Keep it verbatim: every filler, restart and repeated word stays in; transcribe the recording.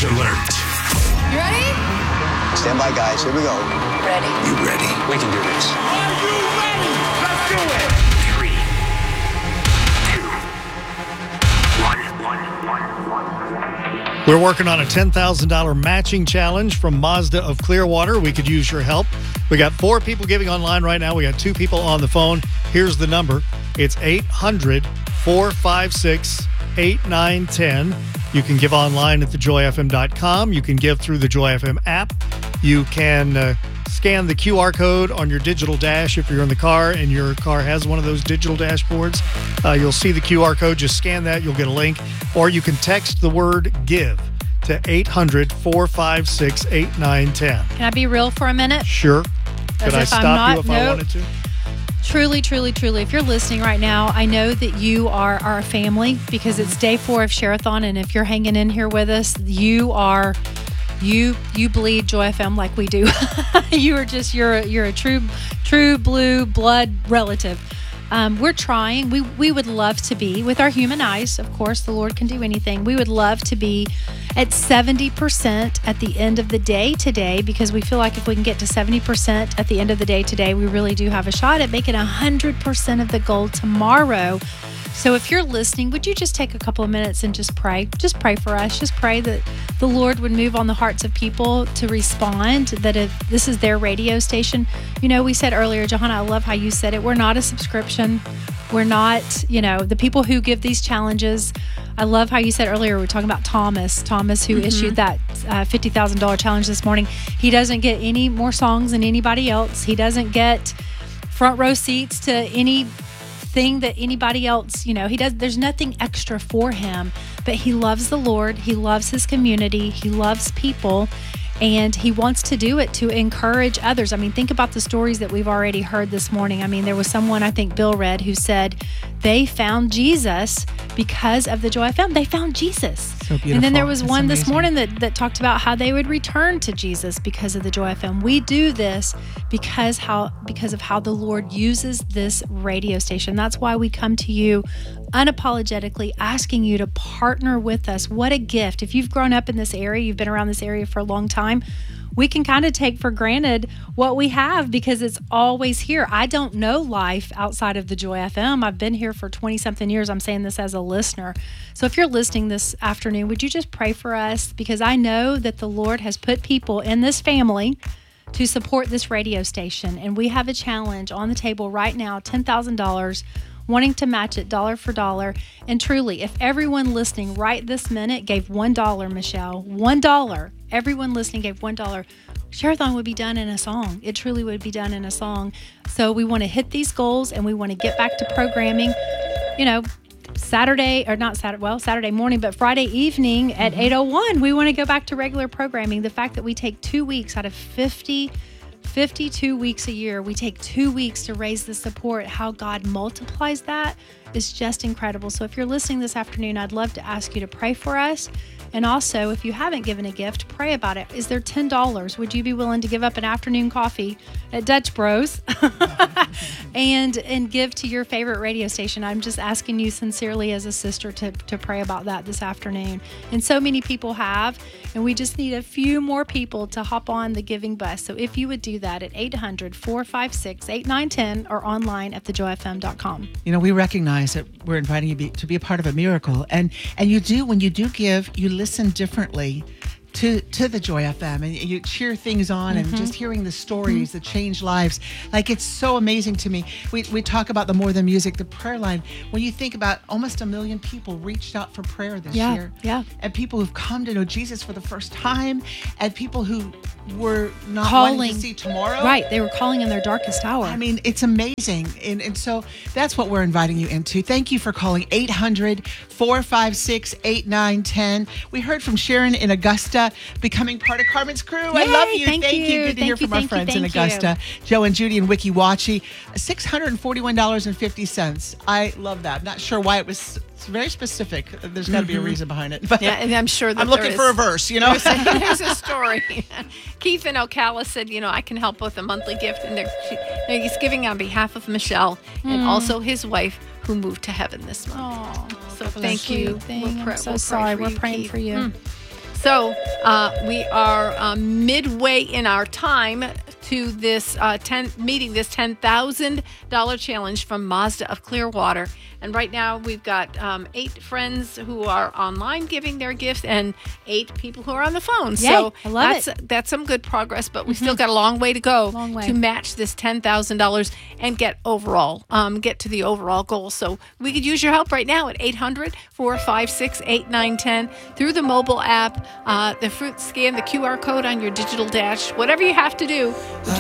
alert. You ready? Stand by, guys. Here we go. Ready. You ready? We can do this. Are you ready? Let's do it. Three, two, one, one, one, one. We're working on a ten thousand dollars matching challenge from Mazda of Clearwater. We could use your help. We got four people giving online right now. We got two people on the phone. Here's the number. It's eight hundred, four five six, eight nine one zero. You can give online at the joy f m dot com. You can give through the Joy F M app. You can uh, scan the Q R code on your digital dash if you're in the car and your car has one of those digital dashboards. Uh, you'll see the Q R code. Just scan that. You'll get a link. Or you can text the word GIVE to eight hundred, four five six, eight nine one zero. Can I be real for a minute? Sure. Could I if I'm stop not- you if nope. I wanted to? Truly, truly, truly, if you're listening right now, I know that you are our family because it's day four of Share-a-thon, and if you're hanging in here with us, you are, you you bleed Joy F M like we do. You are just, you're a, you're a true, true blue blood relative. Um, we're trying. We we would love to be, with our human eyes, of course, the Lord can do anything. We would love to be at seventy percent at the end of the day today, because we feel like if we can get to seventy percent at the end of the day today, we really do have a shot at making one hundred percent of the goal tomorrow. So if you're listening, would you just take a couple of minutes and just pray? Just pray for us. Just pray that the Lord would move on the hearts of people to respond, that if this is their radio station. You know, we said earlier, Johanna, I love how you said it. We're not a subscription. We're not, you know, the people who give these challenges. I love how you said earlier, we're talking about Thomas, Thomas who mm-hmm. issued that uh, fifty thousand dollars challenge this morning. He doesn't get any more songs than anybody else. He doesn't get front row seats to any thing that anybody else, you know, he does, there's nothing extra for him, but he loves the Lord. He loves his community. He loves people, and he wants to do it to encourage others. I mean, think about the stories that we've already heard this morning. I mean, there was someone, I think Bill read, who said they found Jesus because of the Joy F M. They found Jesus. So beautiful. And then there was That's one amazing. this morning that, that talked about how they would return to Jesus because of the Joy F M. We do this because how because of how the Lord uses this radio station. That's why we come to you unapologetically asking you to partner with us. What a gift. If you've grown up in this area, you've been around this area for a long time, we can kind of take for granted what we have because it's always here. I don't know life outside of the Joy F M. I've been here for twenty something years. I'm saying this as a listener. So if you're listening this afternoon, would you just pray for us? Because I know that the Lord has put people in this family to support this radio station. And we have a challenge on the table right now, ten thousand dollars, wanting to match it dollar for dollar. And truly, if everyone listening right this minute gave one dollar, Michelle, one dollar, everyone listening gave one dollar, Share-a-thon would be done in a song. It truly would be done in a song. So we want to hit these goals and we want to get back to programming, you know, Saturday, or not Saturday, well, Saturday morning, but Friday evening at eight oh one, we want to go back to regular programming. The fact that we take two weeks out of fifty, fifty-two weeks a year, we take two weeks to raise the support, how God multiplies that is just incredible. So if you're listening this afternoon, I'd love to ask you to pray for us. And also, if you haven't given a gift, pray about it. Is there ten dollars? Would you be willing to give up an afternoon coffee at Dutch Bros and and give to your favorite radio station? I'm just asking you sincerely as a sister to, to pray about that this afternoon. And so many people have, and we just need a few more people to hop on the giving bus. So if you would do that at eight hundred, four five six, eight nine one zero or online at the joy f m dot com. You know, we recognize that we're inviting you be, to be a part of a miracle. And and you do, when you do give, you listen differently to to the Joy F M, and you cheer things on, mm-hmm. and just hearing the stories mm-hmm. that change lives. Like, it's so amazing to me. We we talk about the More Than Music, the prayer line. When you think about almost a million people reached out for prayer this yeah, year. Yeah. And people who've come to know Jesus for the first time, and people who were not calling wanting to see tomorrow. Right. They were calling in their darkest hour. I mean, it's amazing. And and so that's what we're inviting you into. Thank you for calling eight hundred, four five six, eight nine one zero. We heard from Sharon in Augusta, becoming part of Carmen's crew. Yay, I love you. Thank, thank you. you. Good to thank hear you, from our thank friends you, in thank Augusta. You. Joe and Judy and Wiki Watchy. six hundred forty-one dollars and fifty cents. I love that. I'm not sure why it was. It's very specific. There's got to mm-hmm. be a reason behind it. But yeah, and I'm sure that I'm looking is, for a verse, you know? There's a, there's a story. Keith in Ocala said, you know, I can help with a monthly gift. And they're, she, he's giving on behalf of Michelle mm. and also his wife, who moved to heaven this month. Aww, so thank you. We'll we'll pray, I'm so we'll sorry. pray We're you, praying Keith. for you. Mm. So uh, we are uh, midway in our time to this uh, ten, meeting this ten thousand dollars challenge from Mazda of Clearwater. And right now we've got um, eight friends who are online giving their gifts and eight people who are on the phone. Yay, so I love that's, it. that's some good progress, but we still got a long way to go Long way. to match this ten thousand dollars and get overall, um, get to the overall goal. So we could use your help right now at eight hundred, four five six, eight nine one zero through the mobile app, uh, the fruit scan, the Q R code on your digital dash, whatever you have to do